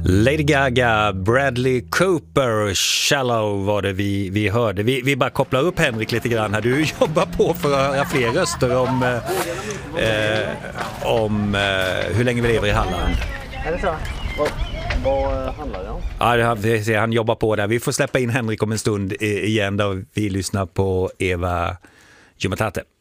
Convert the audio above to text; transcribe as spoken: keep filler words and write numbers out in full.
Lady Gaga, Bradley Cooper, Shallow var det vi, vi hörde. Vi, vi bara kopplar upp Henrik lite grann här. Du jobbar på för att höra fler röster om, eh, om eh, hur länge vi lever i Halland. Är det så? Vad, vad handlar det om? Ja, det, han jobbar på där. Vi får släppa in Henrik om en stund igen då vi lyssnar på Eva Jumatate.